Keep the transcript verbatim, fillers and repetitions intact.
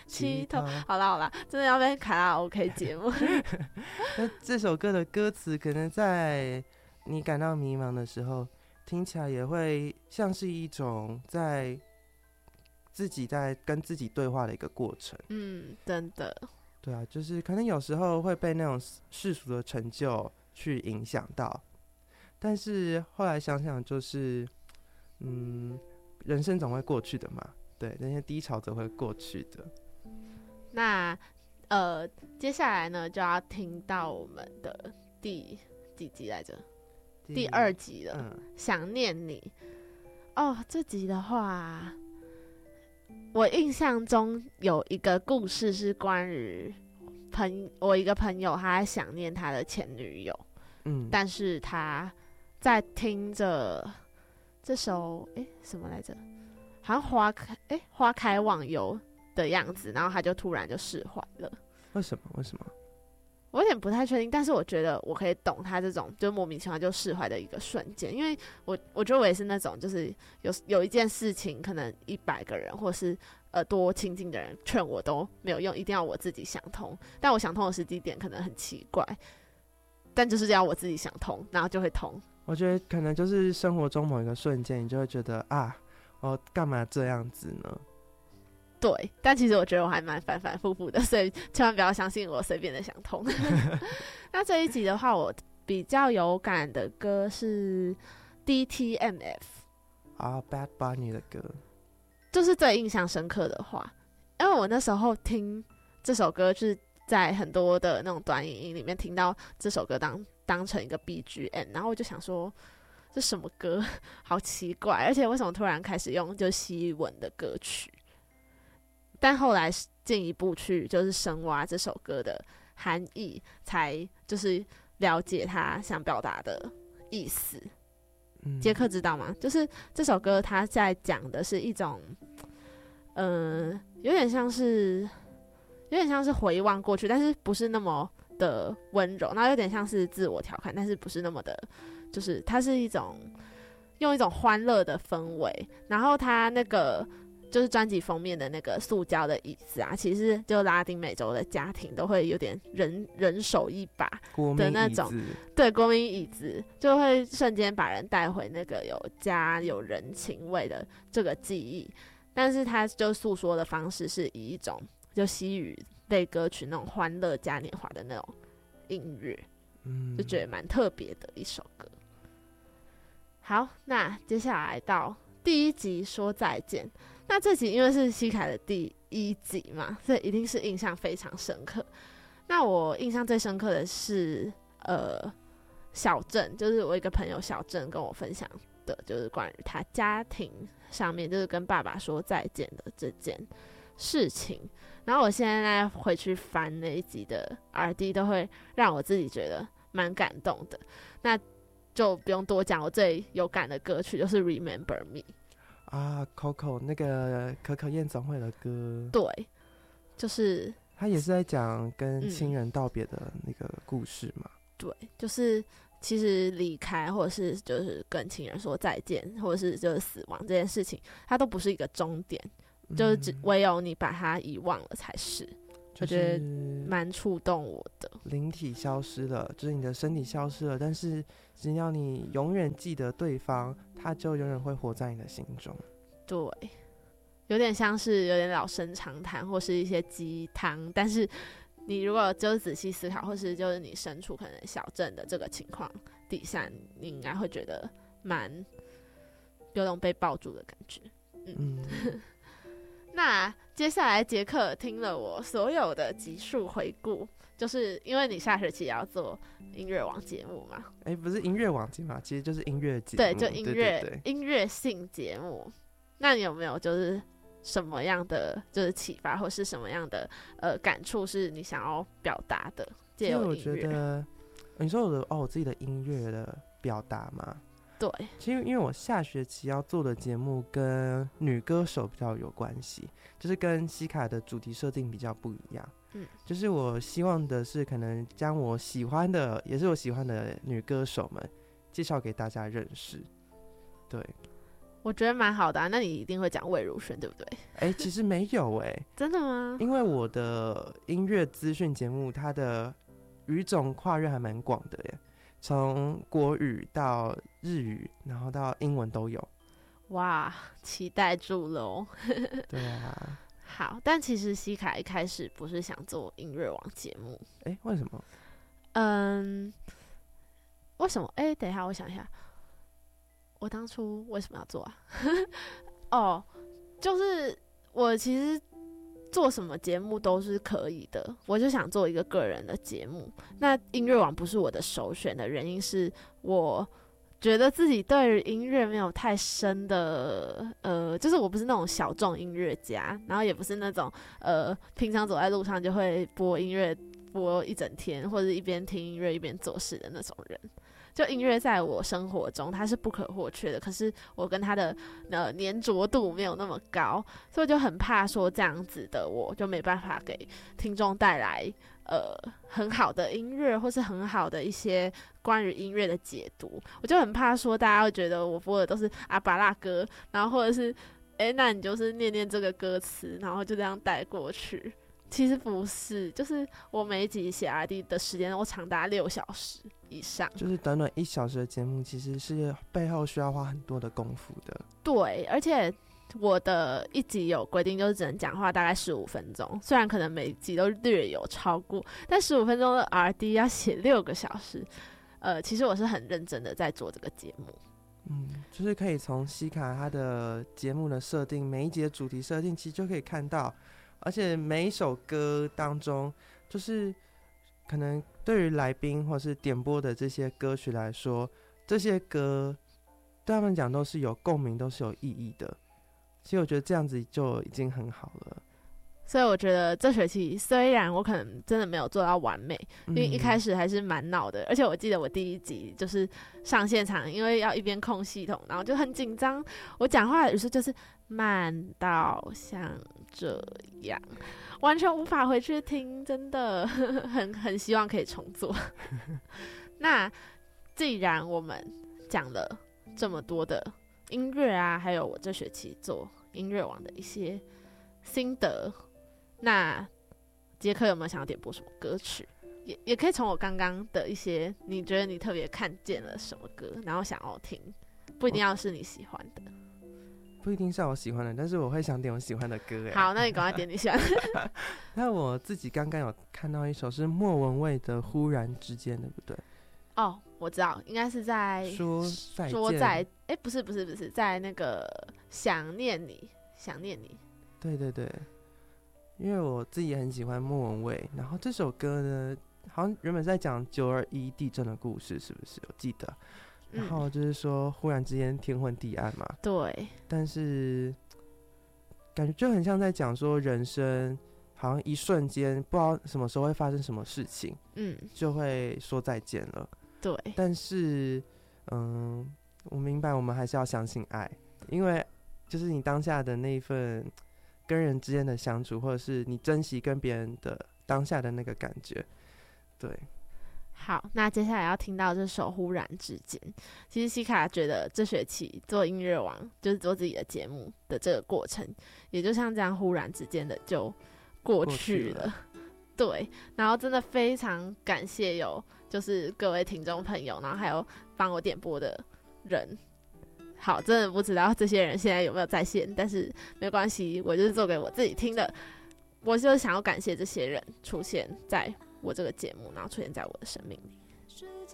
起头。好啦好啦，真的要变卡拉 OK 节目。 那这首歌的歌词，可能在你感到迷茫的时候，听起来也会像是一种在自己在跟自己对话的一个过程。 嗯，真的。 对啊，就是可能有时候会被那种世俗的成就去影响到，但是后来想想，就是嗯，人生总会过去的嘛，对，那些低潮则会过去的。 那呃，接下来呢，就要听到我们的第几集来着？第, 第二集了，嗯，想念你。哦，这集的话，我印象中有一个故事是关于朋我一个朋友，他在想念他的前女友，嗯，但是他在听着这首哎什么来着，好像花开哎花开忘忧的样子，然后他就突然就释怀了。 为什么？为什么？ 我有点不太确定，但是我觉得我可以懂他这种就莫名其妙就释怀的一个瞬间，因为我我觉得我也是那种就是有有一件事情，可能一百个人或是呃多亲近的人劝我都没有用，一定要我自己想通。但我想通的时机点可能很奇怪，但就是要我自己想通，然后就会通。 我觉得可能就是生活中某一个瞬间，你就会觉得啊，我干嘛这样子呢？ 对，但其实我觉得我还蛮反反复复的，所以千万不要相信我随便的想通。那这一集的话，我比较有感的歌是 D T M F 啊 Bad Bunny 的歌， 就是最印象深刻的话，因为我那时候听这首歌就是在很多的那种短影音里面听到这首歌当当成一个 B G M， 然后我就想说这什么歌，好奇怪，而且为什么突然开始用就西文的歌曲？但后来进一步去就是深挖这首歌的含义，才就是了解他想表达的意思。杰克知道吗？就是这首歌他在讲的是一种，嗯、呃，有点像是有点像是回望过去，但是不是那么的温柔，然后有点像是自我调侃，但是不是那么的，就是它是一种用一种欢乐的氛围，然后他那个。就是专辑封面的那个塑胶的椅子啊，其实就拉丁美洲的家庭都会有点人人手一把的那种，对，国民椅子就会瞬间把人带回那个有家有人情味的这个记忆。但是他就诉说的方式是以一种就西语类歌曲那种欢乐嘉年华的那种音乐，嗯，就觉得蛮特别的一首歌。好，那接下来到第一集说再见。那这集因为是西凯的第一集嘛，所以一定是印象非常深刻。那我印象最深刻的是，呃，小郑，就是我一个朋友小郑跟我分享的，就是关于他家庭上面，就是跟爸爸说再见的这件事情。然后我现在回去翻那一集的 R D， 都会让我自己觉得蛮感动的。那就不用多讲，我最有感的歌曲就是 Remember Me。 啊 ，Coco 那个可可夜总会的歌， 对，就是他也是在讲跟亲人道别的那个故事嘛。 嗯、对，就是其实离开或者是就是跟亲人说再见，或者是就是死亡这件事情，它都不是一个终点，嗯、就是只唯有你把它遗忘了才是。我觉得蛮触动我的。 灵体消失了，就是你的身体消失了，但是只要你永远记得对方，他就永远会活在你的心中。 对，有点像是有点老生常谈，或是一些鸡汤，但是你如果就仔细思考，或是就是你身处可能小镇的这个情况底下，你应该会觉得蛮有种被抱住的感觉。嗯。嗯那接下来杰克听了我所有的集数回顾，就是因为你下学期也要做音乐网节目嘛？ 哎、欸，不是音乐网节目，其实就是音乐节目。 对，就音乐对对对音乐性节目。那你有没有就是什么样的就是启发，或是什么样的呃感触是你想要表达的？借由音乐， 我觉得你说我的哦，我自己的音乐的表达嘛。 对， 其实因为我下学期要做的节目跟女歌手比较有关系，就是跟西卡的主题设定比较不一样。嗯，就是我希望的是可能将我喜欢的，也是我喜欢的女歌手们介绍给大家认识。对， 我觉得蛮好的啊。那你一定会讲魏如萱，对不对？ 哎、欸，其实没有哎、欸， 真的吗？ 因为我的音乐资讯节目，它的语种跨越还蛮广的耶，从国语到日语，然后到英文都有。 哇，期待住了哦。 对啊。 好，但其实西卡一开始不是想做音乐网节目。 哎、欸，为什么？ 嗯，为什么？哎、欸，等一下，我想一下，我当初为什么要做啊？哦，就是我其实做什么节目都是可以的，我就想做一个个人的节目。那音乐网不是我的首选的原因是我觉得自己对于音乐没有太深的，呃，就是我不是那种小众音乐家，然后也不是那种呃，平常走在路上就会播音乐播一整天，或者一边听音乐一边做事的那种人。就音乐在我生活中它是不可或缺的，可是我跟它的呃粘着度没有那么高，所以我就很怕说这样子的我就没办法给听众带来呃很好的音乐，或是很好的一些关于音乐的解读。我就很怕说大家会觉得我播的都是阿巴拉歌，然后或者是哎、欸、那你就是念念这个歌词，然后就这样带过去。其实不是，就是我每一集写 R D 的时间都长达六小时以上， 就是短短一小时的节目，其实是背后需要花很多的功夫的。 对，而且我的一集有规定，就是只能讲话大概十五分钟，虽然可能每集都略有超过，但十五分钟的 R D 要写六个小时，呃，其实我是很认真的在做这个节目。 嗯，就是可以从西卡他的节目的设定，每一集的主题设定，其实就可以看到。而且每一首歌当中，就是可能对于来宾或是点播的这些歌曲来说，这些歌对他们讲都是有共鸣，都是有意义的。其实我觉得这样子就已经很好了。 所以我觉得这学期虽然我可能真的没有做到完美，因为一开始还是蛮闹的，而且我记得我第一集就是上现场，因为要一边控系统，然后就很紧张，我讲话的语速就是慢到像这样，完全无法回去听，真的很很希望可以重做。那既然我们讲了这么多的音乐啊，还有我这学期做音乐网的一些心得，那杰克有没有想要点播什么歌曲？也也可以从我刚刚的一些，你觉得你特别看见了什么歌，然后想要听，不一定要是你喜欢的。 不一定是我喜欢的，但是我会想点我喜欢的歌。 好，那你赶快点你喜欢的。 那我自己刚刚有看到一首是莫文蔚的《忽然之间》，对不对？ 哦，我知道，应该是在说再见。 说在，哎、欸，不是不是不是，在那个想念你，想念你。对对对，因为我自己也很喜欢莫文蔚，然后这首歌呢，好像原本在讲九二一地震的故事，是不是？我记得。然后就是说，忽然之间天昏地暗嘛。对。但是感觉就很像在讲说，人生好像一瞬间不知道什么时候会发生什么事情，嗯，就会说再见了。对。但是，嗯，我明白，我们还是要相信爱，因为就是你当下的那一份跟人之间的相处，或者是你珍惜跟别人的当下的那个感觉，对。好，那接下来要听到这首《忽然之间》。其实西卡觉得这学期做音乐网，就是做自己的节目的这个过程，也就像这样忽然之间的就过去了。对，然后真的非常感谢有就是各位听众朋友，然后还有帮我点播的人。好，真的不知道这些人现在有没有在线，但是没关系，我就是做给我自己听的。我就想要感谢这些人出现在我这个节目，然后出现在我的生命里。